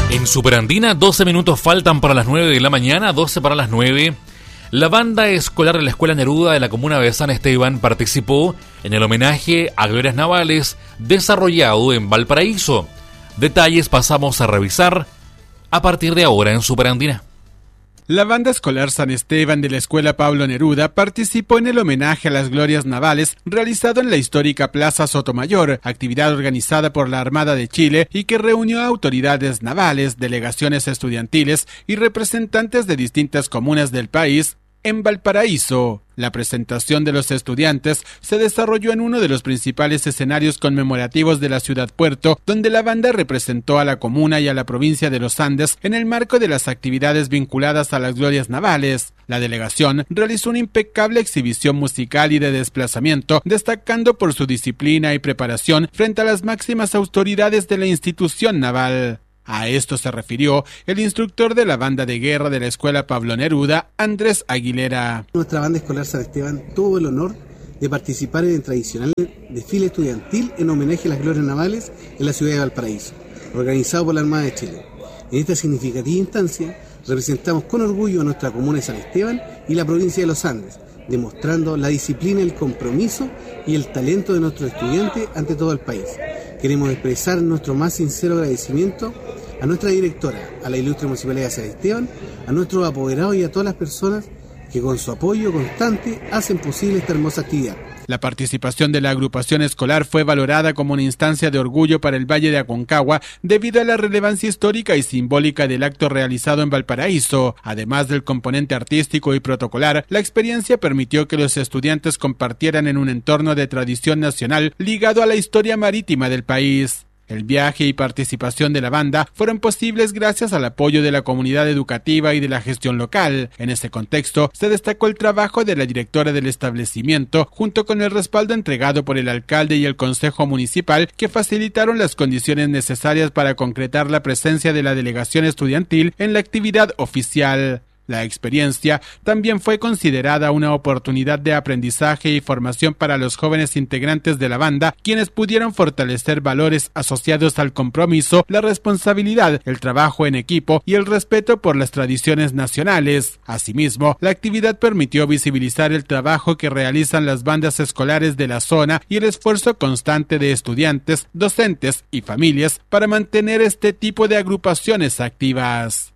En Superandina, 12 minutos faltan para las 9 de la mañana, 12 para las 9. La banda escolar de la Escuela Neruda de la comuna de San Esteban participó en el homenaje a glorias navales desarrollado en Valparaíso. Detalles pasamos a revisar a partir de ahora en Superandina. La banda escolar San Esteban de la Escuela Pablo Neruda participó en el homenaje a las glorias navales realizado en la histórica Plaza Sotomayor, actividad organizada por la Armada de Chile y que reunió a autoridades navales, delegaciones estudiantiles y representantes de distintas comunas del país en Valparaíso. La presentación de los estudiantes se desarrolló en uno de los principales escenarios conmemorativos de la ciudad puerto, donde la banda representó a la comuna y a la provincia de los Andes en el marco de las actividades vinculadas a las glorias navales. La delegación realizó una impecable exhibición musical y de desplazamiento, destacando por su disciplina y preparación frente a las máximas autoridades de la institución naval. A esto se refirió el instructor de la banda de guerra de la Escuela Pablo Neruda, Andrés Aguilera. Nuestra banda escolar San Esteban tuvo el honor de participar en el tradicional desfile estudiantil en homenaje a las glorias navales en la ciudad de Valparaíso, organizado por la Armada de Chile. En esta significativa instancia representamos con orgullo a nuestra comuna de San Esteban y la provincia de los Andes, demostrando la disciplina, el compromiso y el talento de nuestros estudiantes ante todo el país. Queremos expresar nuestro más sincero agradecimiento a nuestra directora, a la ilustre Municipalidad de San Esteban, a nuestros apoderados y a todas las personas que con su apoyo constante hacen posible esta hermosa actividad. La participación de la agrupación escolar fue valorada como una instancia de orgullo para el Valle de Aconcagua debido a la relevancia histórica y simbólica del acto realizado en Valparaíso. Además del componente artístico y protocolar, la experiencia permitió que los estudiantes compartieran en un entorno de tradición nacional ligado a la historia marítima del país. El viaje y participación de la banda fueron posibles gracias al apoyo de la comunidad educativa y de la gestión local. En ese contexto, se destacó el trabajo de la directora del establecimiento, junto con el respaldo entregado por el alcalde y el consejo municipal, que facilitaron las condiciones necesarias para concretar la presencia de la delegación estudiantil en la actividad oficial. La experiencia también fue considerada una oportunidad de aprendizaje y formación para los jóvenes integrantes de la banda, quienes pudieron fortalecer valores asociados al compromiso, la responsabilidad, el trabajo en equipo y el respeto por las tradiciones nacionales. Asimismo, la actividad permitió visibilizar el trabajo que realizan las bandas escolares de la zona y el esfuerzo constante de estudiantes, docentes y familias para mantener este tipo de agrupaciones activas.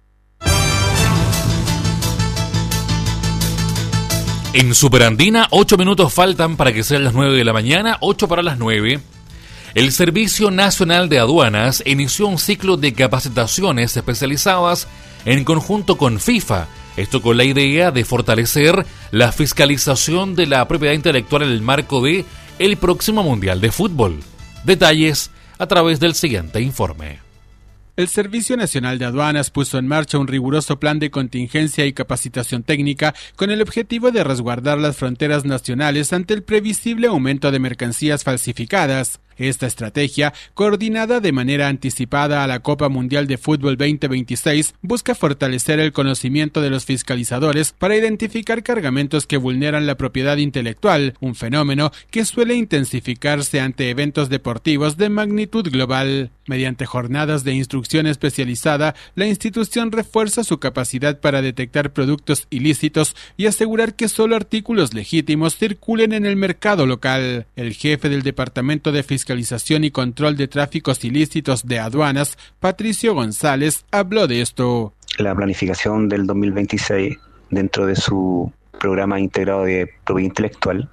En Superandina, 8 minutos faltan para que sean las 9 de la mañana, 8 para las 9. El Servicio Nacional de Aduanas inició un ciclo de capacitaciones especializadas en conjunto con FIFA. Esto con la idea de fortalecer la fiscalización de la propiedad intelectual en el marco de el próximo Mundial de Fútbol. Detalles a través del siguiente informe. El Servicio Nacional de Aduanas puso en marcha un riguroso plan de contingencia y capacitación técnica con el objetivo de resguardar las fronteras nacionales ante el previsible aumento de mercancías falsificadas. Esta estrategia, coordinada de manera anticipada a la Copa Mundial de Fútbol 2026, busca fortalecer el conocimiento de los fiscalizadores para identificar cargamentos que vulneran la propiedad intelectual, un fenómeno que suele intensificarse ante eventos deportivos de magnitud global. Mediante jornadas de instrucción especializada, la institución refuerza su capacidad para detectar productos ilícitos y asegurar que solo artículos legítimos circulen en el mercado local. El jefe del Departamento de Fiscalización y Control de Tráficos Ilícitos de Aduanas, Patricio González, habló de esto. La planificación del 2026, dentro de su programa integrado de propiedad intelectual,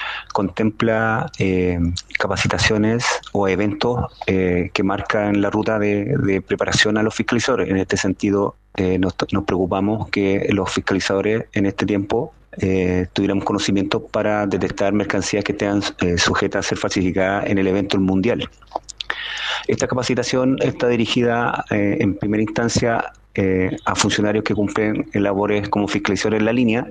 contempla capacitaciones o eventos que marcan la ruta de preparación a los fiscalizadores. En este sentido, nos preocupamos que los fiscalizadores en este tiempo tuviéramos conocimiento para detectar mercancías que estén sujetas a ser falsificadas en el evento mundial. Esta capacitación está dirigida en primera instancia a funcionarios que cumplen labores como fiscalizadores en la línea,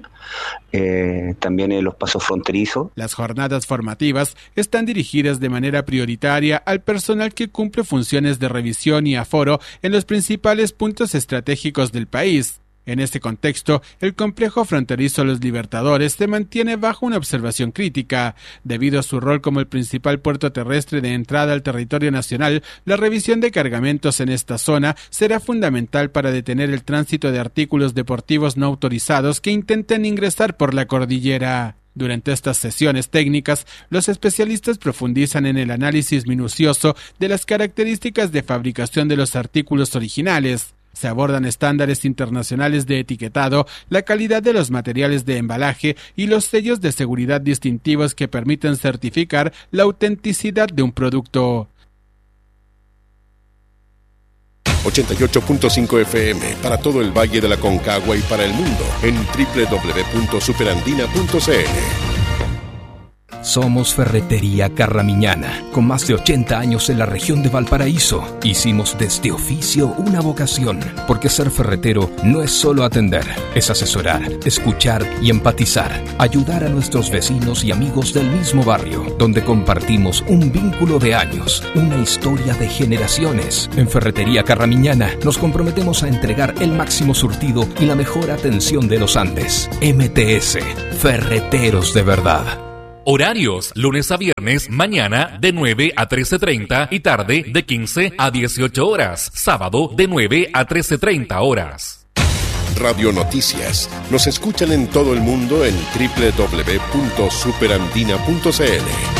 también en los pasos fronterizos. Las jornadas formativas están dirigidas de manera prioritaria al personal que cumple funciones de revisión y aforo en los principales puntos estratégicos del país. En este contexto, el complejo fronterizo Los Libertadores se mantiene bajo una observación crítica. Debido a su rol como el principal puerto terrestre de entrada al territorio nacional, la revisión de cargamentos en esta zona será fundamental para detener el tránsito de artículos deportivos no autorizados que intenten ingresar por la cordillera. Durante estas sesiones técnicas, los especialistas profundizan en el análisis minucioso de las características de fabricación de los artículos originales. Se abordan estándares internacionales de etiquetado, la calidad de los materiales de embalaje y los sellos de seguridad distintivos que permiten certificar la autenticidad de un producto. 88.5 FM para todo el Valle de la Concagua y para el mundo en www.superandina.cl. Somos Ferretería Carramiñana, con más de 80 años en la región de Valparaíso. Hicimos de este oficio una vocación, porque ser ferretero no es solo atender, es asesorar, escuchar y empatizar, ayudar a nuestros vecinos y amigos del mismo barrio, donde compartimos un vínculo de años, una historia de generaciones. En Ferretería Carramiñana nos comprometemos a entregar el máximo surtido y la mejor atención de los Andes. MTS, Ferreteros de verdad. Horarios, lunes a viernes, mañana de 9 a 13:30 y tarde de 15 a 18 horas. Sábado de 9 a 13:30 horas. Radio Noticias. Nos escuchan en todo el mundo en www.superandina.cl.